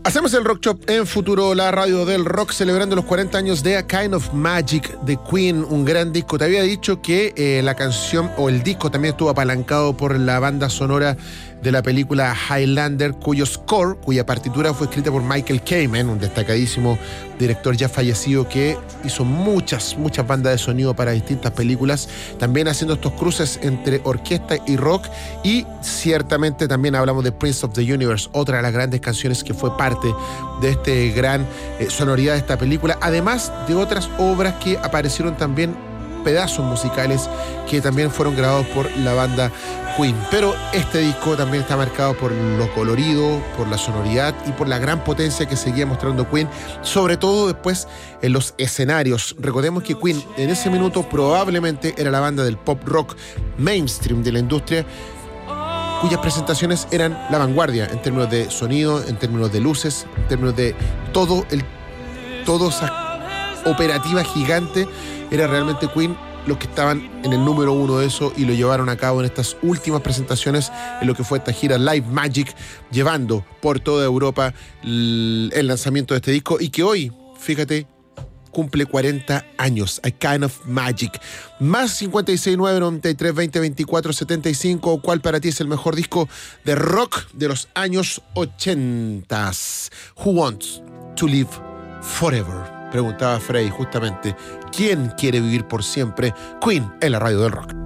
Hacemos el Rock Shop en Futuro, la radio del rock, celebrando los 40 años de A Kind of Magic de Queen, un gran disco. Te había dicho que la canción o el disco también estuvo apalancado por la banda sonora de la película Highlander, cuya partitura fue escrita por Michael Kamen, un destacadísimo director ya fallecido que hizo muchas bandas de sonido para distintas películas, también haciendo estos cruces entre orquesta y rock. Y ciertamente también hablamos de Prince of the Universe, otra de las grandes canciones que fue parte de este gran sonoridad de esta película, además de otras obras que aparecieron también, pedazos musicales que también fueron grabados por la banda Queen. Pero este disco también está marcado por lo colorido, por la sonoridad y por la gran potencia que seguía mostrando Queen, sobre todo después en los escenarios. Recordemos que Queen en ese minuto probablemente era la banda del pop rock mainstream de la industria, cuyas presentaciones eran la vanguardia en términos de sonido, en términos de luces, en términos de toda esa operativa gigante. Era realmente Queen los que estaban en el número uno de eso, y lo llevaron a cabo en estas últimas presentaciones en lo que fue esta gira Live Magic, llevando por toda Europa el lanzamiento de este disco, y que hoy, fíjate, cumple 40 años. A Kind of Magic. Más 569 93 20 24 75. ¿Cuál para ti es el mejor disco de rock de los años 80? Who Wants to Live Forever? Preguntaba Frey justamente. ¿Quién quiere vivir por siempre? Queen en la radio del rock.